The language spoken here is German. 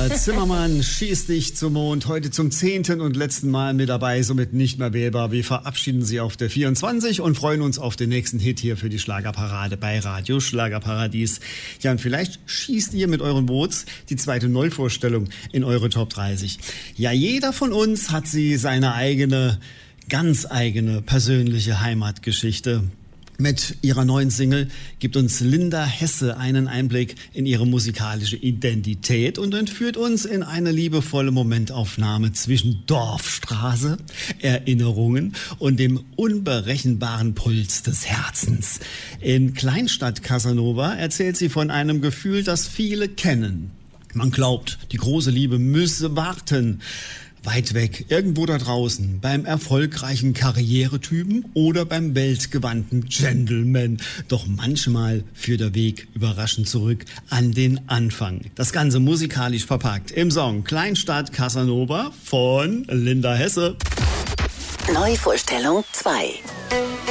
Peter Zimmermann, schieß dich zum Mond, heute zum 10. und letzten Mal mit dabei, somit nicht mehr wählbar. Wir verabschieden Sie auf der 24 und freuen uns auf den nächsten Hit hier für die Schlagerparade bei Radio Schlagerparadies. Ja, und vielleicht schießt ihr mit euren Votes die zweite Neuvorstellung in eure Top 30. Ja, jeder von uns hat seine eigene, ganz eigene persönliche Heimatgeschichte. Mit ihrer neuen Single gibt uns Linda Hesse einen Einblick in ihre musikalische Identität und entführt uns in eine liebevolle Momentaufnahme zwischen Dorfstraße, Erinnerungen und dem unberechenbaren Puls des Herzens. In Kleinstadt Casanova erzählt sie von einem Gefühl, das viele kennen. Man glaubt, die große Liebe müsse warten. Weit weg, irgendwo da draußen, beim erfolgreichen Karrieretypen oder beim weltgewandten Gentleman. Doch manchmal führt der Weg überraschend zurück an den Anfang. Das Ganze musikalisch verpackt im Song Kleinstadt Casanova von Linda Hesse. Neuvorstellung 2.